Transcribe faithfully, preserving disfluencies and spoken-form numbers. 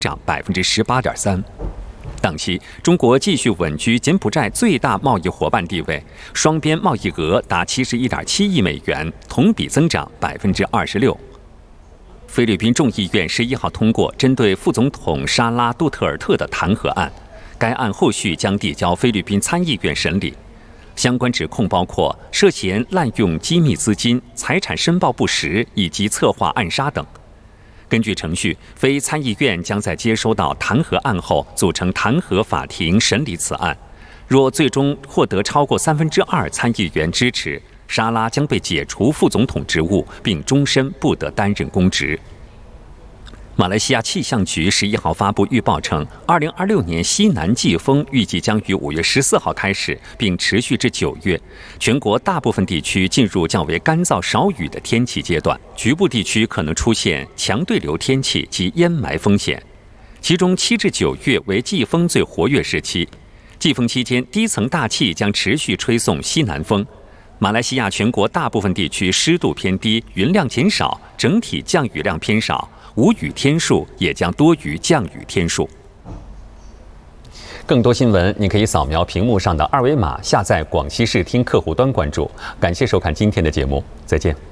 涨百分之十八点三。当期，中国继续稳居柬埔寨最大贸易伙伴地位，双边贸易额达七十一点七亿美元，同比增长百分之二十六。菲律宾众议院十一号通过针对副总统沙拉杜特尔特的弹劾案，该案后续将递交菲律宾参议院审理。相关指控包括涉嫌滥用机密资金、财产申报不实以及策划暗杀等。根据程序，非参议院将在接收到弹劾案后，组成弹劾法庭审理此案。若最终获得超过三分之二参议员支持，沙拉将被解除副总统职务，并终身不得担任公职。马来西亚气象局十一号发布预报称，二零二六年西南季风预计将于五月十四号开始，并持续至九月。全国大部分地区进入较为干燥少雨的天气阶段，局部地区可能出现强对流天气及烟霾风险。其中七至九月为季风最活跃时期，季风期间低层大气将持续吹送西南风。马来西亚全国大部分地区湿度偏低，云量减少，整体降雨量偏少，无雨天数也将多于降雨天数。更多新闻，您可以扫描屏幕上的二维码，下载广西视听客户端关注。感谢收看今天的节目，再见。